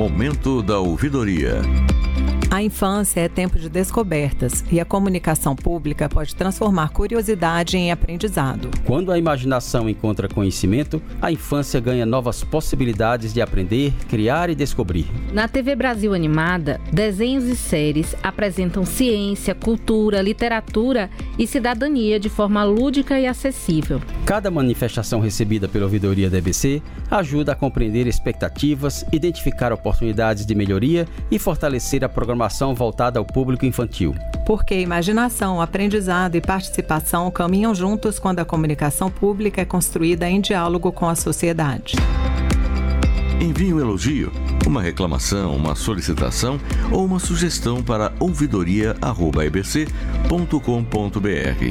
Momento da Ouvidoria. A infância é tempo de descobertas e a comunicação pública pode transformar curiosidade em aprendizado. Quando a imaginação encontra conhecimento, a infância ganha novas possibilidades de aprender, criar e descobrir. Na TV Brasil Animada, desenhos e séries apresentam ciência, cultura, literatura e cidadania de forma lúdica e acessível. Cada manifestação recebida pela Ouvidoria da EBC ajuda a compreender expectativas, identificar oportunidades de melhoria e fortalecer a programação voltada ao público infantil. Porque imaginação, aprendizado e participação caminham juntos quando a comunicação pública é construída em diálogo com a sociedade. Envie um elogio, uma reclamação, uma solicitação ou uma sugestão para ouvidoria@ebc.com.br.